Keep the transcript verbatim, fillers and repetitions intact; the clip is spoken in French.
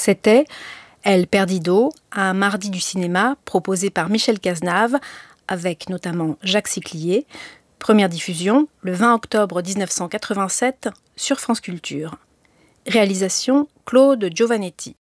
C'était El Perdido, un mardi du cinéma proposé par Michel Cazenave, avec notamment Jacques Siclier. Première diffusion le vingt octobre dix-neuf cent quatre-vingt-sept sur France Culture. Réalisation Claude Giovannetti.